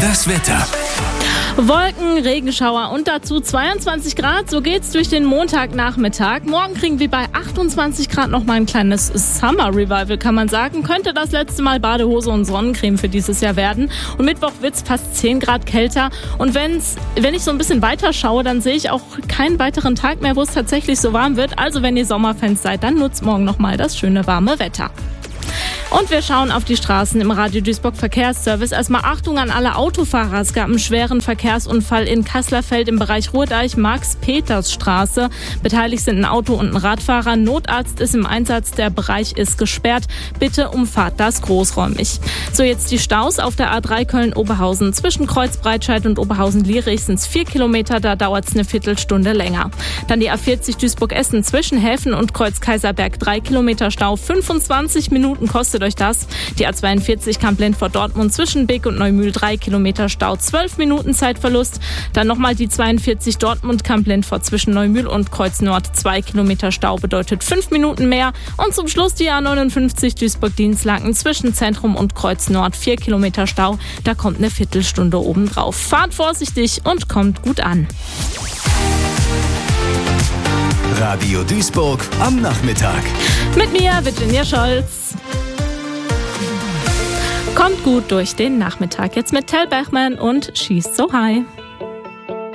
Das Wetter. Wolken, Regenschauer und dazu 22 Grad. So geht's durch den Montagnachmittag. Morgen kriegen wir bei 28 Grad nochmal ein kleines Summer Revival, kann man sagen. Könnte das letzte Mal Badehose und Sonnencreme für dieses Jahr werden. Und Mittwoch wird's fast 10 Grad kälter. Und wenn ich so ein bisschen weiter schaue, dann sehe ich auch keinen weiteren Tag mehr, wo es tatsächlich so warm wird. Also wenn ihr Sommerfans seid, dann nutzt morgen nochmal das schöne warme Wetter. Und wir schauen auf die Straßen im Radio Duisburg Verkehrsservice. Erstmal Achtung an alle Autofahrer. Es gab einen schweren Verkehrsunfall in Kasslerfeld im Bereich Ruhrdeich, Marx-Peters-Straße. Beteiligt sind ein Auto und ein Radfahrer. Notarzt ist im Einsatz. Der Bereich ist gesperrt. Bitte umfahrt das großräumig. So, jetzt die Staus auf der A3 Köln-Oberhausen. Zwischen Kreuzbreitscheid und Oberhausen-Lierich sind es 4 Kilometer. Da dauert es eine Viertelstunde länger. Dann die A40 Duisburg-Essen zwischen Häfen und Kreuz-Kaiserberg. 3 Kilometer Stau. 25 Minuten kostet euch das. Die A42 Kamp-Lentfort-Dortmund zwischen Beek und Neumühl 3 Kilometer Stau, 12 Minuten Zeitverlust. Dann nochmal die 42 Dortmund-Kamp-Lentfort zwischen Neumühl und Kreuz Nord 2 Kilometer Stau bedeutet 5 Minuten mehr. Und zum Schluss die A59 Duisburg-Dienstlaken zwischen Zentrum und Kreuz Nord 4 Kilometer Stau. Da kommt eine Viertelstunde obendrauf. Fahrt vorsichtig und kommt gut an. Radio Duisburg am Nachmittag. Mit mir, Virginia Scholz. Kommt gut durch den Nachmittag. Jetzt mit Tell Bachmann und She's So High.